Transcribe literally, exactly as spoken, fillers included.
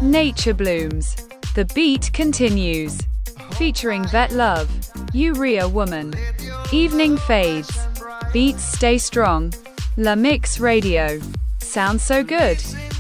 Nature blooms. The beat continues. Featuring Vet Love. Urea Woman. Evening fades. Beats stay strong. La Mix Radio. Sounds so good.